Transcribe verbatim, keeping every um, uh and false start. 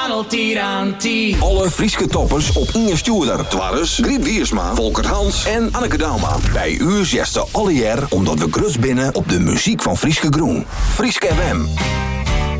Ronald Tiranti. Alle Frieske toppers op Inge Stuurder. Twarres, Griet Wiersma, Volkert Hans en Anneke Dauma. Bij u zesde alle jaar omdat we grus binnen op de muziek van Frieske Groen. Frieske F M.